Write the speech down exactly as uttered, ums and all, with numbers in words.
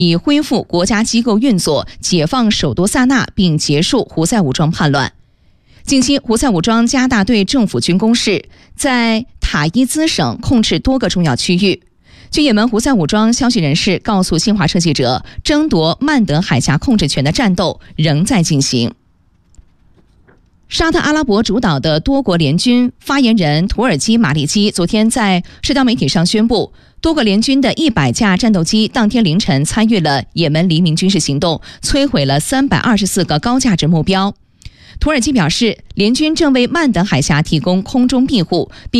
以恢复国家机构运作、解放首都萨那并结束胡塞武装叛乱。近期，胡塞武装加大对政府军攻势，在塔伊兹省控制多个重要区域。据也门胡塞武装消息人士告诉新华社记者，争夺曼德海峡控制权的战斗仍在进行。沙特阿拉伯主导的多国联军发言人土耳其马利基昨天在社交媒体上宣布，多国联军的一百架战斗机当天凌晨参与了也门黎明军事行动，摧毁了三百二十四个高价值目标。土耳其表示，联军正为曼德海峡提供空中庇护，并